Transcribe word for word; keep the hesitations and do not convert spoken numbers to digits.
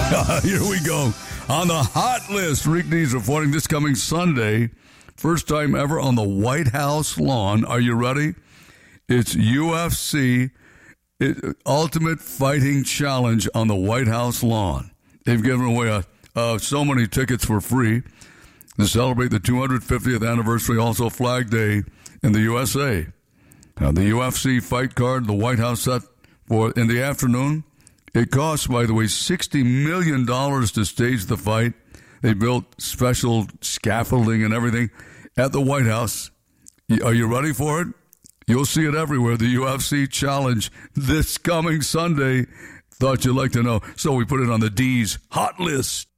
Here we go. On the hot list, Rick Dees reporting this coming Sunday. First time ever on the White House lawn. Are you ready? It's U F C it, Ultimate Fighting Challenge on the White House lawn. They've given away a, uh, so many tickets for free to celebrate the two hundred fiftieth anniversary, also Flag Day in the U S A. Now, the U F C fight card, the White House set for in the afternoon. It costs, by the way, sixty million dollars to stage the fight. They built special scaffolding and everything at the White House. Are you ready for it? You'll see it everywhere. The U F C Challenge this coming Sunday. Thought you'd like to know. So we put it on the D's hot list.